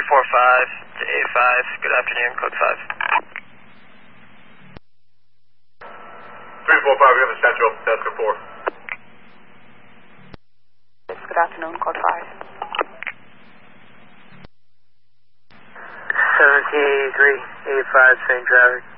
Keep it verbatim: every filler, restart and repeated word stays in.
four five to eight five, good afternoon, code five. three four five, we have a Central, Tesco four. Good afternoon, code five. seventeen eighty-three, eighty-five, same traffic.